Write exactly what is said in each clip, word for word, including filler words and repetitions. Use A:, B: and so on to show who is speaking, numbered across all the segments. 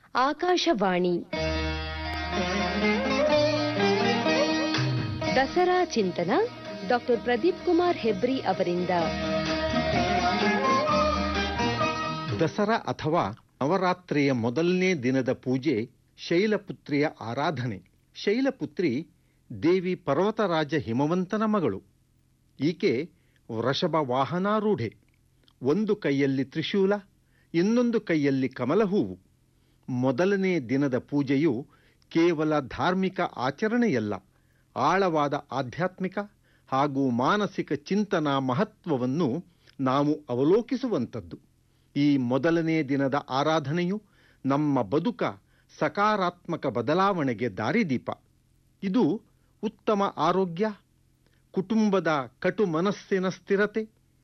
A: ಆಕಾಶವಾಣಿ ದಸರಾ ಚಿಂತನ ಡಾಕ್ಟರ್ ಪ್ರದೀಪ್ ಕುಮಾರ್ ಹೆಬ್ರಿ ಅವರಿಂದ.
B: ದಸರಾ ಅಥವಾ ನವರಾತ್ರಿಯ ಮೊದಲನೇ ದಿನದ ಪೂಜೆ ಶೈಲಪುತ್ರಿಯ ಆರಾಧನೆ. ಶೈಲಪುತ್ರಿ ದೇವಿ ಪರ್ವತರಾಜ ಹಿಮವಂತನ ಮಗಳು. ಈಕೆ ವೃಷಭ ವಾಹನಾರೂಢೆ. ಒಂದು ಕೈಯಲ್ಲಿ ತ್ರಿಶೂಲ, ಇನ್ನೊಂದು ಕೈಯಲ್ಲಿ ಕಮಲಹೂವು. ಮೊದಲನೇ ದಿನದ ಪೂಜೆಯು ಕೇವಲ ಧಾರ್ಮಿಕ ಆಚರಣೆಯಲ್ಲ, ಆಳವಾದ ಆಧ್ಯಾತ್ಮಿಕ ಹಾಗೂ ಮಾನಸಿಕ ಚಿಂತನಾ ಮಹತ್ವವನ್ನು ನಾವು ಅವಲೋಕಿಸುವಂಥದ್ದು. ಈ ಮೊದಲನೇ ದಿನದ ಆರಾಧನೆಯು ನಮ್ಮ ಬದುಕ ಸಕಾರಾತ್ಮಕ ಬದಲಾವಣೆಗೆ ದಾರಿದೀಪ. ಇದು ಉತ್ತಮ ಆರೋಗ್ಯ, ಕುಟುಂಬದ ಕಟು ಮನಸ್ಸಿನ ಸ್ಥಿರತೆ,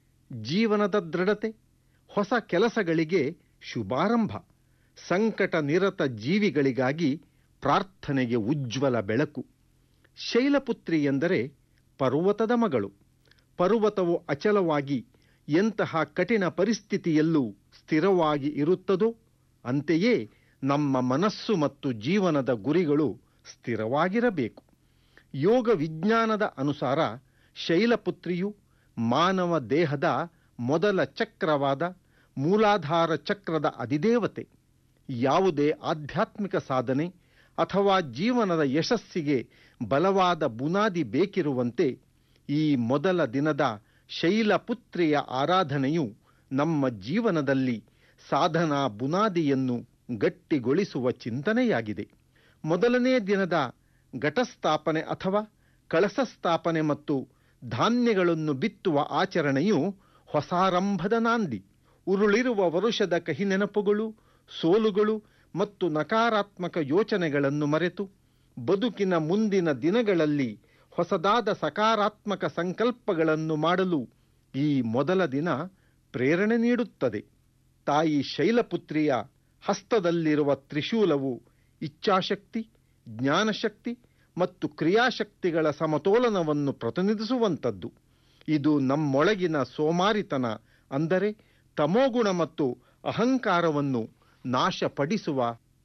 B: ಜೀವನದ ದೃಢತೆ, ಹೊಸ ಕೆಲಸಗಳಿಗೆ ಶುಭಾರಂಭ, ಸಂಕಟ ನಿರತ ಜೀವಿಗಳಿಗಾಗಿ ಪ್ರಾರ್ಥನೆಗೆ ಉಜ್ವಲ ಬೆಳಕು. ಶೈಲಪುತ್ರಿ ಎಂದರೆ ಪರ್ವತದ ಮಗಳು. ಪರ್ವತವು ಅಚಲವಾಗಿ ಎಂತಹ ಕಠಿಣ ಪರಿಸ್ಥಿತಿಯಲ್ಲೂ ಸ್ಥಿರವಾಗಿ ಇರುತ್ತದೋ ಅಂತೆಯೇ ನಮ್ಮ ಮನಸ್ಸು ಮತ್ತು ಜೀವನದ ಗುರಿಗಳು ಸ್ಥಿರವಾಗಿರಬೇಕು. ಯೋಗ ವಿಜ್ಞಾನದ ಅನುಸಾರ ಶೈಲಪುತ್ರಿಯು ಮಾನವ ದೇಹದ ಮೊದಲ ಚಕ್ರವಾದ ಮೂಲಾಧಾರ ಚಕ್ರದ ಅಧಿದೇವತೆ. ಯಾವುದೇ ಆಧ್ಯಾತ್ಮಿಕ ಸಾಧನೆ ಅಥವಾ ಜೀವನದ ಯಶಸ್ಸಿಗೆ ಬಲವಾದ ಬುನಾದಿ ಬೇಕಿರುವಂತೆ ಈ ಮೊದಲ ದಿನದ ಶೈಲಪುತ್ರಿಯ ಆರಾಧನೆಯು ನಮ್ಮ ಜೀವನದಲ್ಲಿ ಸಾಧನಾ ಬುನಾದಿಯನ್ನು ಗಟ್ಟಿಗೊಳಿಸುವ ಚಿಂತನೆಯಾಗಿದೆ. ಮೊದಲನೇ ದಿನದ ಘಟಸ್ಥಾಪನೆ ಅಥವಾ ಕಳಸ ಸ್ಥಾಪನೆ ಮತ್ತು ಧಾನ್ಯಗಳನ್ನು ಬಿತ್ತುವ ಆಚರಣೆಯು ಹೊಸಾರಂಭದ ನಾಂದಿ. ಉರುಳಿರುವ ವರುಷದ ಕಹಿ ನೆನಪುಗಳು, ಸೋಲುಗಳು ಮತ್ತು ನಕಾರಾತ್ಮಕ ಯೋಚನೆಗಳನ್ನು ಮರೆತು ಬದುಕಿನ ಮುಂದಿನ ದಿನಗಳಲ್ಲಿ ಹೊಸದಾದ ಸಕಾರಾತ್ಮಕ ಸಂಕಲ್ಪಗಳನ್ನು ಮಾಡಲು ಈ ಮೊದಲ ದಿನ ಪ್ರೇರಣೆ ನೀಡುತ್ತದೆ. ತಾಯಿ ಶೈಲಪುತ್ರಿಯ ಹಸ್ತದಲ್ಲಿರುವ ತ್ರಿಶೂಲವು ಇಚ್ಛಾಶಕ್ತಿ, ಜ್ಞಾನಶಕ್ತಿ ಮತ್ತು ಕ್ರಿಯಾಶಕ್ತಿಗಳ ಸಮತೋಲನವನ್ನು ಪ್ರತಿನಿಧಿಸುವಂಥದ್ದು. ಇದು ನಮ್ಮೊಳಗಿನ ಸೋಮಾರಿತನ ಅಂದರೆ ತಮೋಗುಣ ಮತ್ತು ಅಹಂಕಾರವನ್ನು ನಾಶಪಡಿಸುವ.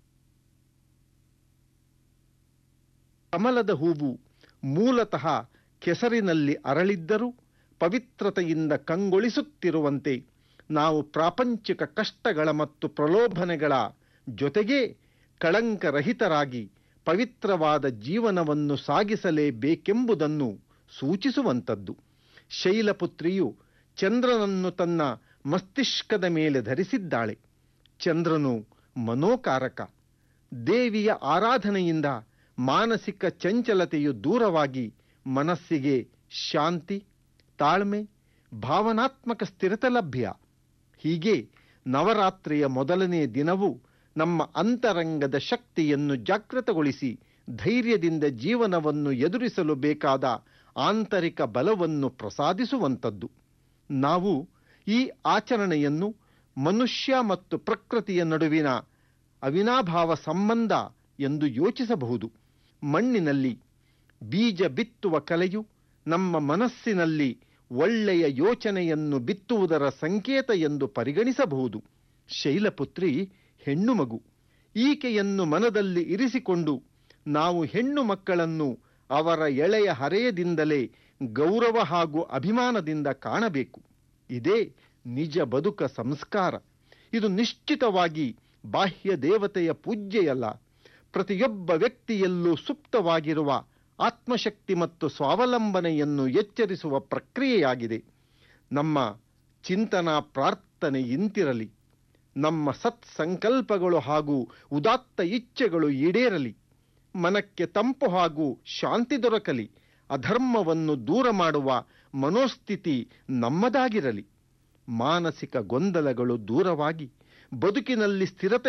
B: ಕಮಲದ ಹೂವು ಮೂಲತಃ ಕೆಸರಿನಲ್ಲಿ ಅರಳಿದ್ದರೂ ಪವಿತ್ರತೆಯಿಂದ ಕಂಗೊಳಿಸುತ್ತಿರುವಂತೆ ನಾವು ಪ್ರಾಪಂಚಿಕ ಕಷ್ಟಗಳ ಮತ್ತು ಪ್ರಲೋಭನೆಗಳ ಜೊತೆಗೇ ಕಳಂಕರಹಿತರಾಗಿ ಪವಿತ್ರವಾದ ಜೀವನವನ್ನು ಸಾಗಿಸಲೇಬೇಕೆಂಬುದನ್ನು ಸೂಚಿಸುವಂಥದ್ದು. ಶೈಲಪುತ್ರಿಯು ಚಂದ್ರನನ್ನು ತನ್ನ ಮಸ್ತಿಷ್ಕದ ಮೇಲೆ ಧರಿಸಿದ್ದಾಳೆ. ಚಂದ್ರನು ಮನೋಕಾರಕ. ದೇವಿಯ ಆರಾಧನೆಯಿಂದ ಮಾನಸಿಕ ಚಂಚಲತೆಯು ದೂರವಾಗಿ ಮನಸ್ಸಿಗೆ ಶಾಂತಿ, ತಾಳ್ಮೆ, ಭಾವನಾತ್ಮಕ ಸ್ಥಿರತೆ ಲಭ್ಯ. ಹೀಗೆ ನವರಾತ್ರಿಯ ಮೊದಲನೇ ದಿನವು ನಮ್ಮ ಅಂತರಂಗದ ಶಕ್ತಿಯನ್ನು ಜಾಗೃತಗೊಳಿಸಿ ಧೈರ್ಯದಿಂದ ಜೀವನವನ್ನು ಎದುರಿಸಲು ಬೇಕಾದ ಆಂತರಿಕ ಬಲವನ್ನು ಪ್ರಸಾದಿಸುವಂಥದ್ದು. ನಾವು ಈ ಆಚರಣೆಯನ್ನು ಮನುಷ್ಯ ಮತ್ತು ಪ್ರಕೃತಿಯ ನಡುವಿನ ಅವಿನಾಭಾವ ಸಂಬಂಧ ಎಂದು ಯೋಚಿಸಬಹುದು. ಮಣ್ಣಿನಲ್ಲಿ ಬೀಜ ಬಿತ್ತುವ ಕಲೆಯು ನಮ್ಮ ಮನಸ್ಸಿನಲ್ಲಿ ಒಳ್ಳೆಯ ಯೋಚನೆಯನ್ನು ಬಿತ್ತುವುದರ ಸಂಕೇತ ಎಂದು ಪರಿಗಣಿಸಬಹುದು. ಶೈಲಪುತ್ರಿ ಹೆಣ್ಣು ಮಗು. ಈಕೆಯನ್ನು ಮನದಲ್ಲಿ ಇರಿಸಿಕೊಂಡು ನಾವು ಹೆಣ್ಣು ಮಕ್ಕಳನ್ನು ಅವರ ಎಳೆಯ ಹರೆಯದಿಂದಲೇ ಗೌರವ ಹಾಗೂ ಅಭಿಮಾನದಿಂದ ಕಾಣಬೇಕು. ಇದೇ ನಿಜ ಬದುಕ ಸಂಸ್ಕಾರ. ಇದು ನಿಶ್ಚಿತವಾಗಿ ಬಾಹ್ಯ ದೇವತೆಯ ಪೂಜ್ಯೆಯಲ್ಲ, ಪ್ರತಿಯೊಬ್ಬ ವ್ಯಕ್ತಿಯಲ್ಲೂ ಸುಪ್ತವಾಗಿರುವ ಆತ್ಮಶಕ್ತಿ ಮತ್ತು ಸ್ವಾವಲಂಬನೆಯನ್ನು ಎಚ್ಚರಿಸುವ ಪ್ರಕ್ರಿಯೆಯಾಗಿದೆ. ನಮ್ಮ ಚಿಂತನಾ ಪ್ರಾರ್ಥನೆ ಇಂತಿರಲಿ, ನಮ್ಮ ಸತ್ಸಂಕಲ್ಪಗಳು ಹಾಗೂ ಉದಾತ್ತ ಇಚ್ಛೆಗಳು ಈಡೇರಲಿ, ಮನಕ್ಕೆ ತಂಪು ಹಾಗೂ ಶಾಂತಿ ದೊರಕಲಿ, ಅಧರ್ಮವನ್ನು ದೂರ ಮಾಡುವ ಮನೋಸ್ಥಿತಿ ನಮ್ಮದಾಗಿರಲಿ, ಮಾನಸಿಕ ಗೊಂದಲಗಳು ದೂರವಾಗಿ ಬದುಕಿನಲ್ಲಿ ಸ್ಥಿರತೆ